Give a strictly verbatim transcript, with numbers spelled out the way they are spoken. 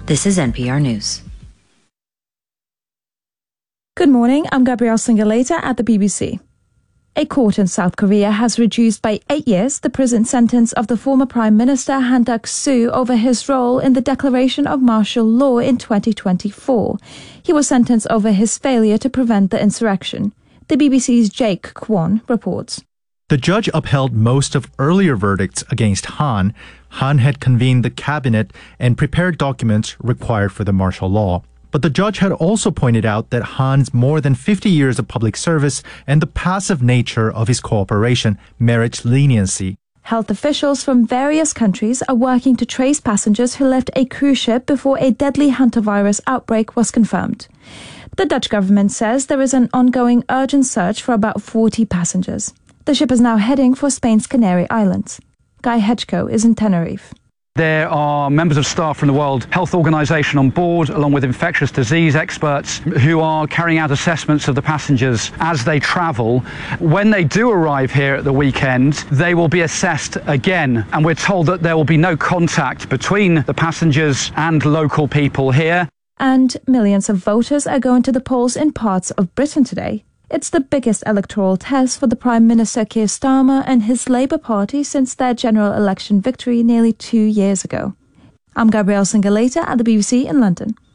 This is N P R News. Good morning, I'm Gabrielle Singalater at the B B C. A court in South Korea has reduced by eight years the prison sentence of the former Prime Minister Han Duck-soo over his role in the declaration of martial law in twenty twenty-four. He was sentenced over his failure to prevent the insurrection. The B B C's Jake Kwon reports. The judge upheld most of earlier verdicts against Han. Han had convened the cabinet and prepared documents required for the martial law. But the judge had also pointed out that Han's more than fifty years of public service and the passive nature of his cooperation merits leniency. Health officials from various countries are working to trace passengers who left a cruise ship before a deadly hantavirus outbreak was confirmed. The Dutch government says there is an ongoing urgent search for about forty passengers. The ship is now heading for Spain's Canary Islands. Guy Hedgecoe is in Tenerife. There are members of staff from the World Health Organization on board, along with infectious disease experts who are carrying out assessments of the passengers as they travel. When they do arrive here at the weekend, they will be assessed again, and we're told that there will be no contact between the passengers and local people here. And millions of voters are going to the polls in parts of Britain today. It's the biggest electoral test for the Prime Minister Keir Starmer and his Labour Party since their general election victory nearly two years ago. I'm Gabrielle Singalater at the B B C in London.